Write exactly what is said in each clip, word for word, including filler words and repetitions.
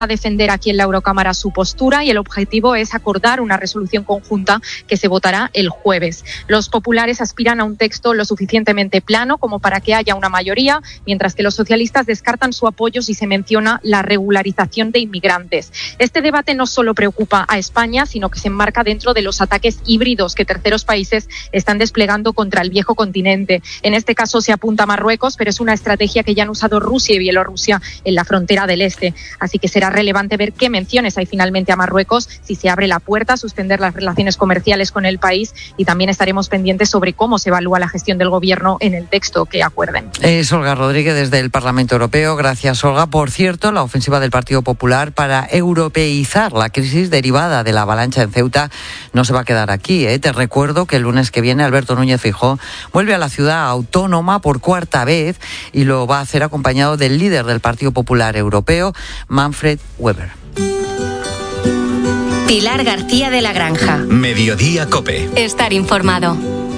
a defender aquí en la Eurocámara su postura y el objetivo es acordar una resolución conjunta que se votará el jueves. Los populares aspiran a un texto lo suficientemente plano como para que haya una mayoría, mientras que los socialistas descartan su apoyo si se menciona la regularización de inmigrantes. Este debate no solo preocupa a España, sino que se enmarca dentro de los ataques híbridos que terceros países están desplegando contra el viejo continente. En este caso se apunta a Marruecos, pero es una estrategia que ya han usado Rusia y Bielorrusia en la frontera del este. Así que será relevante ver qué menciones hay finalmente a Marruecos, si se abre la puerta a suspender las relaciones comerciales con el país, y también estaremos pendientes sobre cómo se evalúa la gestión del gobierno en el texto que acuerden. Es Olga Rodríguez desde el Parlamento Europeo. Gracias, Olga. Por cierto, la ofensiva del Partido Popular para europeizar la crisis derivada de la avalancha en Ceuta no se va a quedar aquí, ¿eh? Te recuerdo que el lunes que viene Alberto Núñez Feijóo vuelve a la ciudad autónoma por cuarta vez y lo va a hacer acompañado del líder del Partido Popular Europeo, Manfred Weber. Pilar García de la Granja. Mediodía COPE. Estar informado.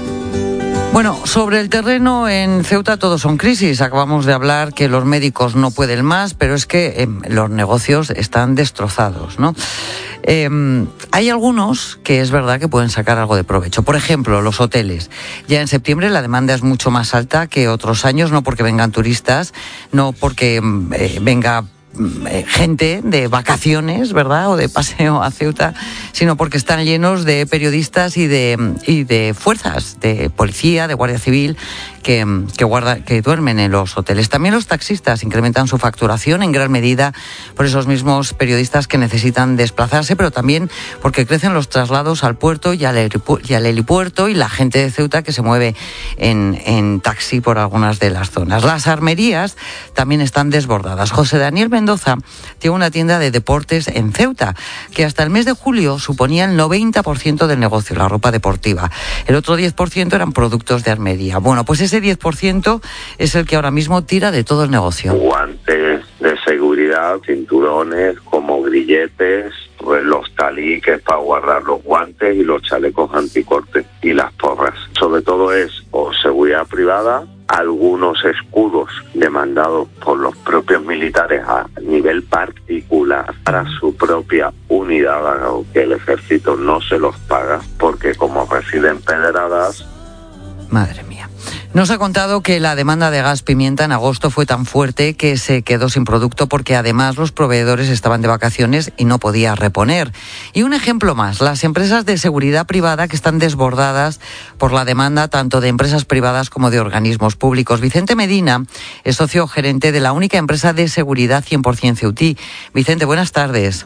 Bueno, sobre el terreno en Ceuta todo son crisis. Acabamos de hablar que los médicos no pueden más, pero es que eh, los negocios están destrozados, ¿no? Eh, hay algunos que es verdad que pueden sacar algo de provecho. Por ejemplo, los hoteles. Ya en septiembre la demanda es mucho más alta que otros años, no porque vengan turistas, no porque eh, venga gente de vacaciones, ¿verdad?, o de paseo a Ceuta, sino porque están llenos de periodistas y de y de fuerzas, de policía, de guardia civil, que, que, guarda, que duermen en los hoteles. También los taxistas incrementan su facturación en gran medida por esos mismos periodistas que necesitan desplazarse, pero también porque crecen los traslados al puerto y al, helipu- y al helipuerto y la gente de Ceuta que se mueve en, en taxi por algunas de las zonas. Las armerías también están desbordadas. José Daniel Mendoza tiene una tienda de deportes en Ceuta que hasta el mes de julio suponía el noventa por ciento del negocio, la ropa deportiva. El otro diez por ciento eran productos de armería. Bueno, pues ese diez por ciento es el que ahora mismo tira de todo el negocio. Guantes de seguridad, cinturones como grilletes, pues los taliques para guardar los guantes y los chalecos anticorte y las porras. Sobre todo es o seguridad privada, algunos escudos demandados por los propios militares a nivel particular para su propia unidad, aunque el ejército no se los paga, porque como residen pedradas. Madre mía. Nos ha contado que la demanda de gas pimienta en agosto fue tan fuerte que se quedó sin producto porque además los proveedores estaban de vacaciones y no podía reponer. Y un ejemplo más, las empresas de seguridad privada que están desbordadas por la demanda tanto de empresas privadas como de organismos públicos. Vicente Medina es socio gerente de la única empresa de seguridad cien por ciento ceutí. Vicente, buenas tardes.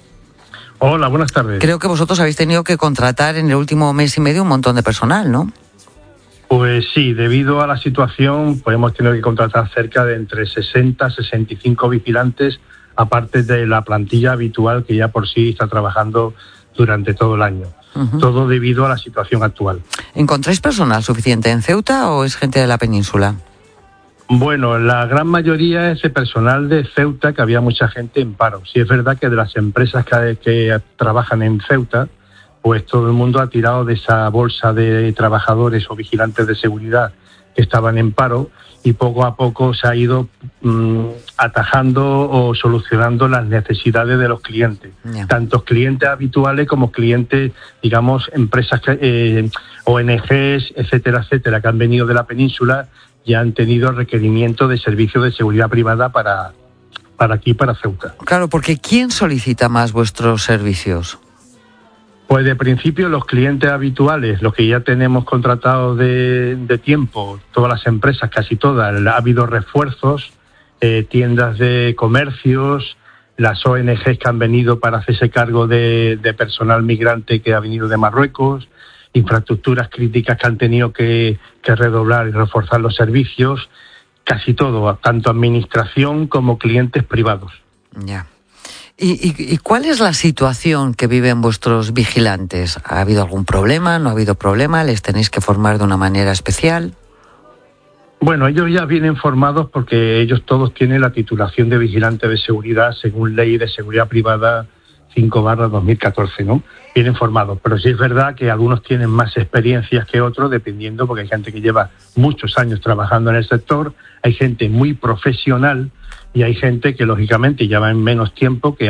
Hola, buenas tardes. Creo que vosotros habéis tenido que contratar en el último mes y medio un montón de personal, ¿no? Pues sí, debido a la situación, pues hemos tenido que contratar cerca de entre sesenta y sesenta y cinco vigilantes, aparte de la plantilla habitual que ya por sí está trabajando durante todo el año. Uh-huh. Todo debido a la situación actual. ¿Encontráis personal suficiente en Ceuta o es gente de la península? Bueno, la gran mayoría es de personal de Ceuta, que había mucha gente en paro. Sí es verdad que de las empresas que, que trabajan en Ceuta, pues todo el mundo ha tirado de esa bolsa de trabajadores o vigilantes de seguridad que estaban en paro y poco a poco se ha ido mmm, atajando o solucionando las necesidades de los clientes, yeah. Tanto clientes habituales como clientes, digamos, empresas, eh, O N Ges, etcétera, etcétera, que han venido de la península y han tenido requerimiento de servicios de seguridad privada para, para aquí, para Ceuta. Claro, porque ¿quién solicita más vuestros servicios? Pues de principio los clientes habituales, los que ya tenemos contratados de, de tiempo, todas las empresas, casi todas, ha habido refuerzos, eh, tiendas de comercios, las O N Ges que han venido para hacerse cargo de, de personal migrante que ha venido de Marruecos, infraestructuras críticas que han tenido que, que redoblar y reforzar los servicios, casi todo, tanto administración como clientes privados. Ya. ¿Y, y, ¿Y cuál es la situación que viven vuestros vigilantes? ¿Ha habido algún problema? ¿No ha habido problema? ¿Les tenéis que formar de una manera especial? Bueno, ellos ya vienen formados porque ellos todos tienen la titulación de vigilante de seguridad según Ley de Seguridad Privada cinco barra dos mil catorce, ¿no? Vienen formados, pero sí es verdad que algunos tienen más experiencias que otros, dependiendo, porque hay gente que lleva muchos años trabajando en el sector, hay gente muy profesional y hay gente que lógicamente ya va en menos tiempo, que